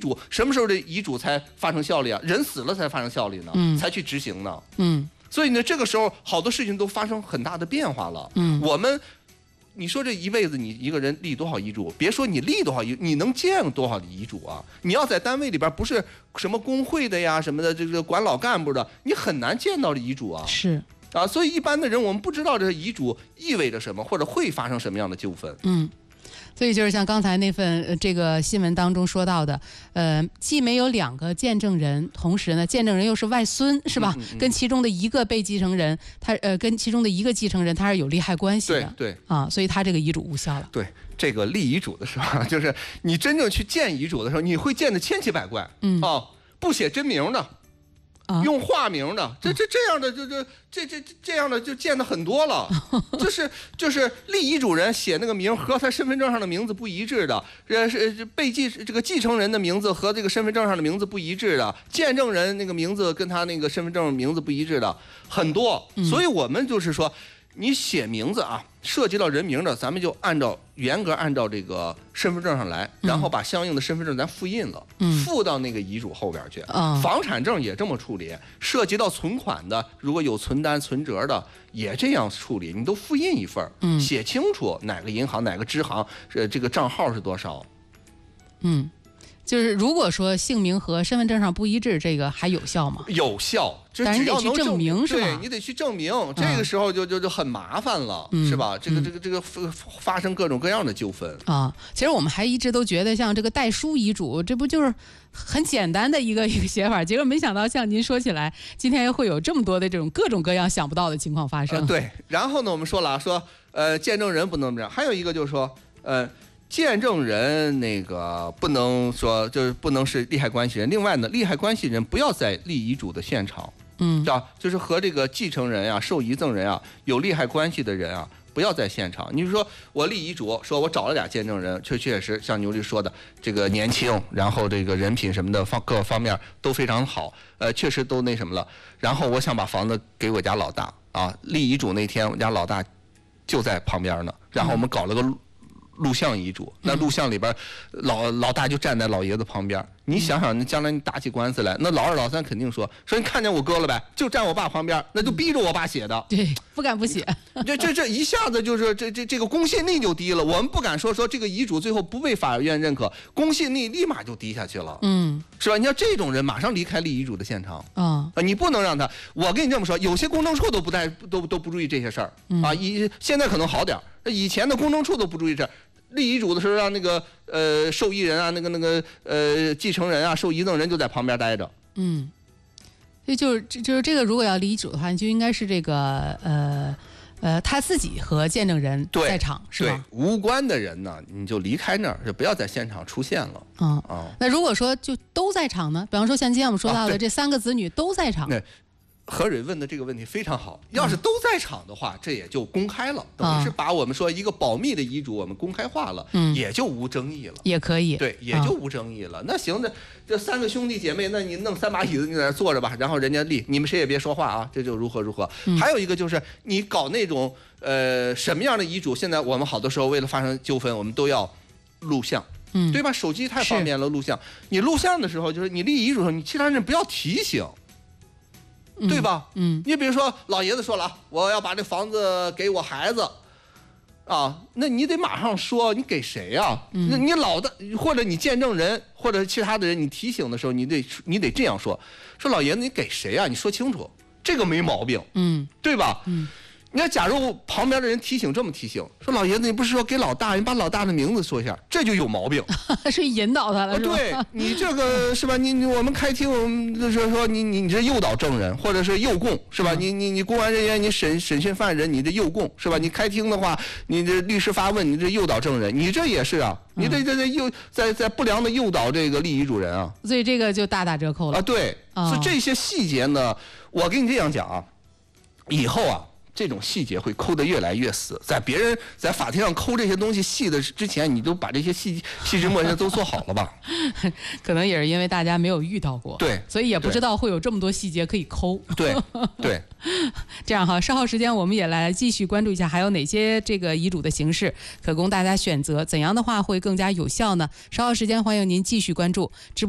嘱什么时候这遗嘱才发生效力啊？人死了才发生效力呢，才去执行呢。所以呢，这个时候好多事情都发生很大的变化了。我们。你说这一辈子你一个人立多少遗嘱？别说你立多少遗，你能见多少的遗嘱啊？你要在单位里边不是什么工会的呀什么的，这个管老干部的，你很难见到这遗嘱啊。 是啊，所以一般的人我们不知道这遗嘱意味着什么，或者会发生什么样的纠纷。 所以就是像刚才那份这个新闻当中说到的，既没有2个见证人，同时呢，见证人又是外孙，是吧？跟其中的一个被继承人，他跟其中的一个继承人，他是有利害关系的。 对啊，所以他这个遗嘱无效了。 对，这个立遗嘱的时候，就是你真正去见遗嘱的时候，你会见得千奇百怪。不写真名的。用化名的，这样的这样的就见得很多了，就是立遗嘱人写那个名和他身份证上的名字不一致的，是这个继承人的名字和这个身份证上的名字不一致的，见证人那个名字跟他那个身份证名字不一致的很多，所以我们就是说，你写名字啊，涉及到人名的，咱们就严格按照这个身份证上来，然后把相应的身份证咱复印了，附到那个遗嘱后边去。房产证也这么处理，涉及到存款的，如果有存单存折的，也这样处理，你都复印一份，写清楚哪个银行哪个支行，这个账号是多少。 就是如果说姓名和身份证上不一致，这个还有效吗？ 有效， 但是你得去证明，是吧？ 对，你得去证明，这个时候就很麻烦了，是吧？这个发生各种各样的纠纷啊。其实我们还一直都觉得，像这个代书遗嘱，这不就是很简单的一个写法？结果没想到，像您说起来，今天会有这么多的这种各种各样想不到的情况发生。 对，然后呢，我们说了，说见证人不能这样，还有一个就是说，见证人那个不能说就是不能是利害关系人，另外呢，利害关系人不要在立遗嘱的现场，是吧？就是和这个继承人啊、受遗赠人啊有利害关系的人啊，不要在现场。你说我立遗嘱，说我找了俩见证人，确实像牛律说的，这个年轻，然后这个人品什么的各方面都非常好，确实都那什么了。然后我想把房子给我家老大啊，立遗嘱那天我家老大就在旁边呢，然后我们搞了个录像遗嘱，那录像里边老大就站在老爷子旁边，你想想，你将来你打起官司来，那老二老三肯定说你看见我哥了呗，就站我爸旁边，那就逼着我爸写的， 对，不敢不写。 这一下子就是这个公信力就低了，我们不敢说这个遗嘱最后不被法院认可，公信力立马就低下去了，是吧？你要这种人马上离开立遗嘱的现场你不能让他。我跟你这么说，有些公证处都不注意这些事儿啊，现在可能好点，以前的公证处都不注意这。立遗嘱的时候，让那个受益人啊，那个继承人啊，受遗赠人就在旁边待着。 所以就是这个，如果要立遗嘱的话，就应该是这个他自己和见证人在场，是吧？ 对，无关的人呢，你就离开那儿，就不要在现场出现了。 那如果说就都在场呢？比方说像今天我们说到的这3个子女都在场。 何蕊问的这个问题非常好，要是都在场的话，这也就公开了，等于是把我们说一个保密的遗嘱我们公开化了，也就无争议了， 也可以， 对，也就无争议了。那行，这3个兄弟姐妹，那你弄3把椅子，你在那坐着吧，然后人家立，你们谁也别说话啊，这就如何。还有一个就是你搞那种什么样的遗嘱，现在我们好多时候为了发生纠纷，我们都要录像。对吧？手机太方便了，录像。你录像的时候，就是你立遗嘱的时候，你其他人不要提醒。对吧？你比如说老爷子说了啊，我要把这房子给我孩子，啊，那你得马上说你给谁啊？你老的或者你见证人或者其他的人，你提醒的时候，你得这样说老爷子你给谁啊？你说清楚，这个没毛病，对吧？你要假如旁边的人这么提醒，说老爷子你不是说给老大，你把老大的名字说一下，这就有毛病， 是引导他了，是吧？ 对，你这个是吧？我们开庭，我们就是说你这诱导证人或者是诱供是吧？你公安人员你审讯犯人，你这诱供是吧？你开庭的话，你这律师发问，你这诱导证人，你这也是啊，你这在不良的诱导这个立遗嘱人啊， 所以这个就大打折扣了啊。 对，所以这些细节呢，我跟你这样讲啊，以后啊。这种细节会抠得越来越死，在别人在法庭上抠这些东西细的之前，你都把这些细枝末节都做好了吧？ 可能也是因为大家没有遇到过， 对， 所以也不知道会有这么多细节可以抠。 对。 这样哈，稍后时间我们也来继续关注一下，还有哪些这个遗嘱的形式可供大家选择，怎样的话会更加有效呢？稍后时间欢迎您继续关注直播。